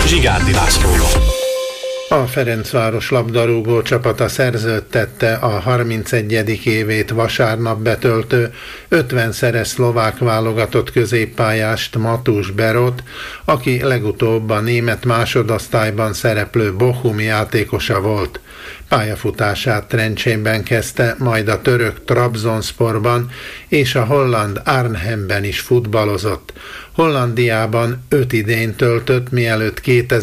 Zsigánti Lászlóval. A Ferencváros labdarúgó csapata szerződtette a 31. évét vasárnap betöltő 50-szeres szlovák válogatott középpályást, Matús Berot, aki legutóbb a német másodosztályban szereplő Bochum játékosa volt. Pályafutását Trencsénben kezdte, majd a török Trabzonsporban és a holland Arnhemben is futballozott. Hollandiában 5 idényt töltött, mielőtt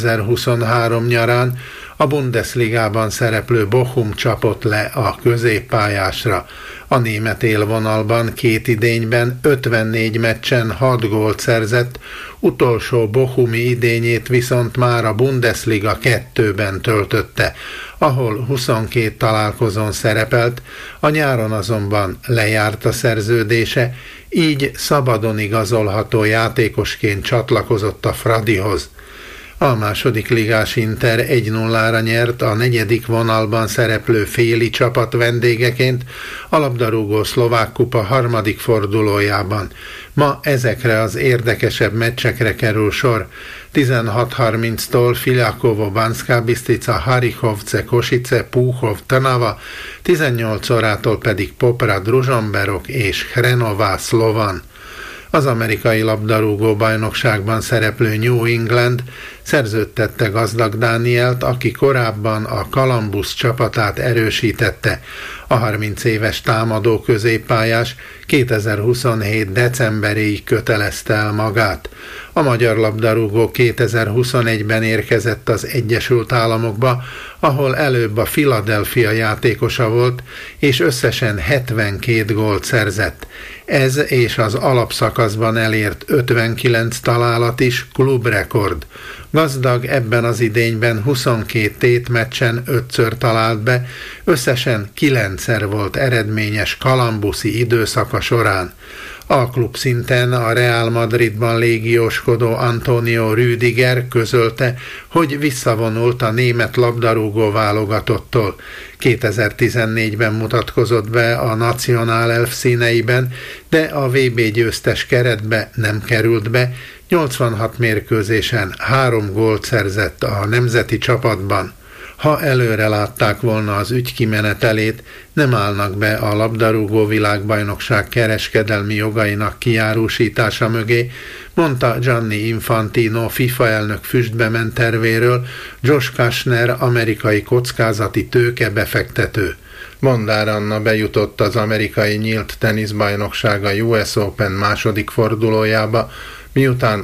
2023 nyarán a Bundesligában szereplő Bochum csapott le a középpályásra. A német élvonalban 2 idényben 54 meccsen 6 gólt szerzett, utolsó bochumi idényét viszont már a Bundesliga 2-ben töltötte, ahol 22 találkozón szerepelt, a nyáron azonban lejárt a szerződése, így szabadon igazolható játékosként csatlakozott a Fradihoz. A második ligás Inter 1-0-ra nyert a 4. vonalban szereplő Féli csapat vendégeként a labdarúgó szlovák kupa 3. fordulójában. Ma ezekre az érdekesebb meccsekre kerül sor. 16:30-tól Filakovo, Banská Bystrica, Harichovce, Košice, Púchov, Trnava, 18 órától pedig Poprad, Ružomberok és Hrenová Slovan. Az amerikai labdarúgó bajnokságban szereplő New England szerződtette Gazdag Dánielt, aki korábban a Columbus csapatát erősítette. A 30 éves támadó középpályás 2027. decemberéig kötelezte el magát. A magyar labdarúgó 2021-ben érkezett az Egyesült Államokba, ahol előbb a Philadelphia játékosa volt, és összesen 72 gólt szerzett. Ez és az alapszakaszban elért 59 találat is klubrekord. Gazdag ebben az idényben 22 tétmeccsen 5-ször talált be, összesen 9-szer volt eredményes kalambuszi időszaka során. A klub szinten a Real Madridban légióskodó Antonio Rüdiger közölte, hogy visszavonult a német labdarúgó válogatottól. 2014-ben mutatkozott be a Nacional elf színeiben, de a VB győztes keretbe nem került be, 86 mérkőzésen 3 gólt szerzett a nemzeti csapatban. Ha előre látták volna az ügy kimenetelét, nem állnak be a labdarúgó világbajnokság kereskedelmi jogainak kijárusítása mögé, mondta Gianni Infantino FIFA elnök füstbe ment tervéről Josh Kushner, amerikai kockázati tőkebefektető. Mondár Anna bejutott az amerikai nyílt teniszbajnoksága US Open második fordulójába, miután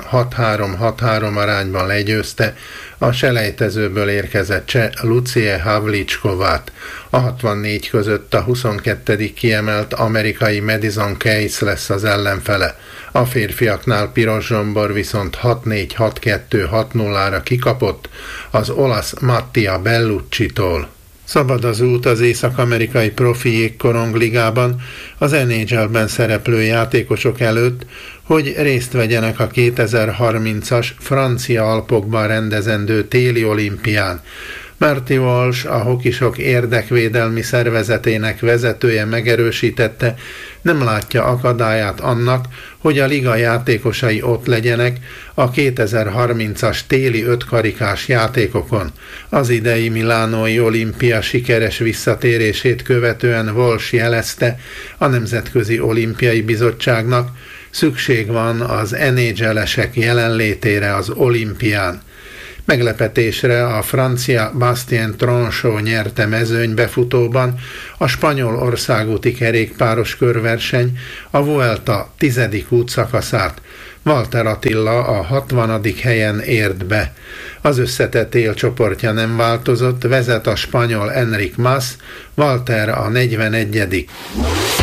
6-3-6-3 arányban legyőzte a selejtezőből érkezett cseh Lucie Havlickovát. A 64 között a 22. kiemelt amerikai Madison Keys lesz az ellenfele. A férfiaknál Piros Zsombor viszont 6-4-6-2-6-0-ra kikapott az olasz Mattia Bellucci-tól. Szabad az út az észak-amerikai profi jégkorongligában az NHL-ben szereplő játékosok előtt, hogy részt vegyenek a 2030-as francia Alpokban rendezendő téli olimpián. Marty Walsh, a hokisok érdekvédelmi szervezetének vezetője megerősítette, nem látja akadályát annak, hogy a liga játékosai ott legyenek a 2030-as téli 5-karikás játékokon. Az idei milánói olimpia sikeres visszatérését követően Walsh jelezte a Nemzetközi Olimpiai Bizottságnak, szükség van az NHL-esek jelenlétére az olimpián. Meglepetésre a francia Bastien Tronchot nyerte mezőnybefutóban a spanyol országúti kerékpáros körverseny, a Vuelta 10. útszakaszát. Walter Attila a 60. helyen ért be. Az összetett élcsoportja nem változott, vezet a spanyol Enric Mas, Walter a 41.